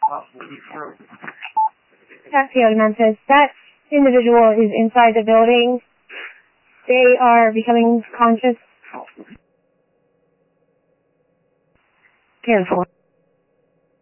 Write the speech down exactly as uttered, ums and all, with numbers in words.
Taxion Memphis, that individual is inside the building. They are becoming conscious. ten four.